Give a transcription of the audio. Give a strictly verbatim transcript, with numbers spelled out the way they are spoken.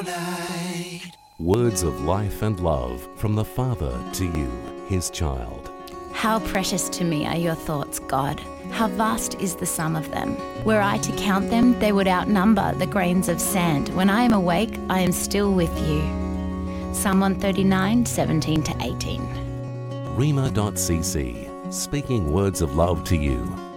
Words of life and love from the Father to you, his child. How precious to me are your thoughts, God. How vast is the sum of them. Were I to count them, they would outnumber the grains of sand. When I am awake, I am still with you. Psalm one thirty-nine, seventeen to eighteen. Rhema dot c c, speaking words of love to you.